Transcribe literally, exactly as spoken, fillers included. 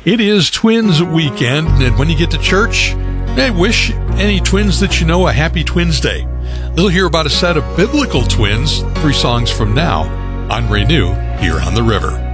It is Twins Weekend, and when you get to church, I wish any twins that you know a happy Twins Day. You'll hear about a set of biblical twins three songs from now on Renew here on the river.